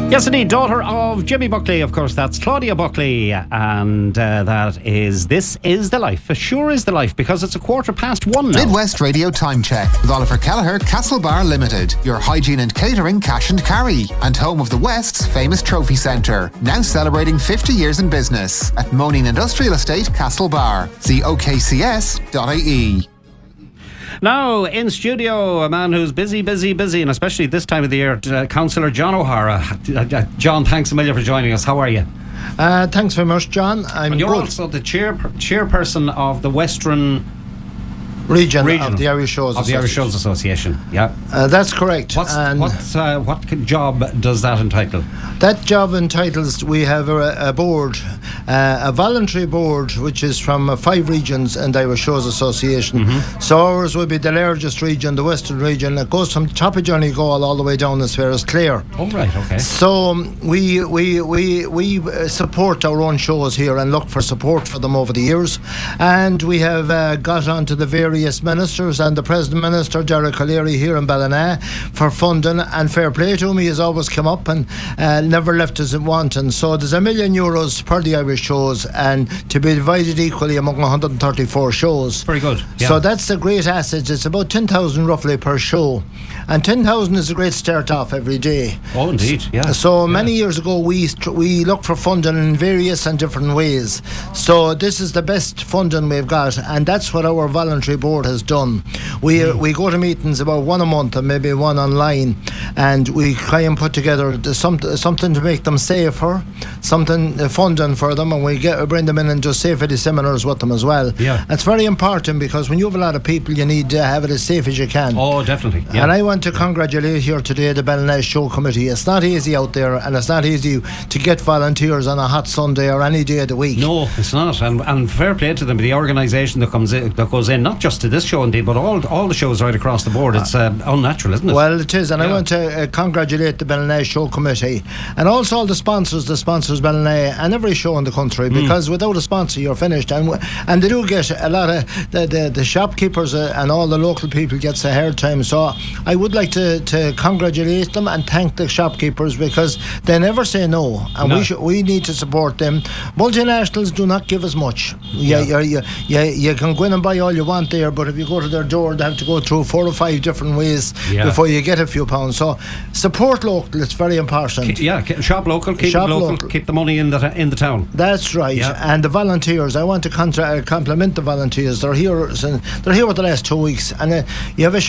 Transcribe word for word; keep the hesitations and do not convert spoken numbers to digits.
Yes, indeed, daughter of Jimmy Buckley, of course, that's Claudia Buckley, and uh, that is This Is the Life. It sure is the life, because it's a quarter past one now. Midwest Radio Time Check with Oliver Kelleher, Castlebar Limited, your hygiene and catering cash and carry, and home of the West's famous trophy centre, now celebrating fifty years in business at Moaning Industrial Estate, Castlebar. See o k c s dot i e. Now, in studio, a man who's busy, busy, busy, and especially this time of the year, uh, Councillor John O'Hara. Uh, John, thanks a million for joining us. How are you? Uh, thanks very much, John. I'm and you're good. also the chair, chairperson of the Western Region, Region of the Irish Shows of the Irish Shows Association. Yeah, uh, that's correct. What's, and what uh, what job does that entitle? That job entitles, we have a, a board, uh, a voluntary board, which is from uh, five regions in the Irish Shows Association. Mm-hmm. So ours will be the largest region, the Western Region. It goes from top of Donegal all the way down as far as Clare. Oh right, okay. So um, we we we we uh, support our own shows here and look for support for them over the years, and we have uh, got on to the various ministers and the President Minister Derek O'Leary here in Ballina for funding, and fair play to him, he has always come up and uh, never left us wanting. So there's a million euros per the Irish shows, and to be divided equally among one hundred thirty-four shows. Very good. Yeah. So that's a great asset. It's about ten thousand roughly per show, and ten thousand is a great start off every day. Oh indeed, yeah. So yeah. many years ago we we looked for funding in various and different ways. So this is the best funding we've got, and that's what our voluntary board has done. We mm. we go to meetings about one a month and maybe one online, and we try and put together some, something to make them safer, something uh, funding for them, and we get bring them in and do safety seminars with them as well. Yeah, it's very important, because when you have a lot of people, you need to have it as safe as you can. Oh, definitely. Yeah. And I want to congratulate here today the Ballina Show Committee. It's not easy out there, and it's not easy to get volunteers on a hot Sunday or any day of the week. No, it's not. And, and fair play to them, the organisation that comes in, that goes in, not just to this show indeed, but all all the shows right across the board. It's uh, unnatural, isn't it? Well, it is, and yeah. I want to uh, congratulate the Ballina Show Committee, and also all the sponsors, the sponsors Ballina and every show in the country, mm. because without a sponsor you're finished, and and they do get a lot of the the, the shopkeepers uh, and all the local people gets a hard time. So I would like to, to congratulate them and thank the shopkeepers, because they never say no, and no. we should, we need to support them. Multinationals do not give as much. Yeah, yeah. You, you, you can go in and buy all you want there, but if you go to their door, they have to go through four or five different ways yeah. before you get a few pounds. So support local, it's very important. Keep, yeah, shop local, keep shop it local, local, keep the money in the in the town. That's right. Yeah. And the volunteers, I want to contra- compliment the volunteers. They're here, they're here for the last two weeks, and uh, you have a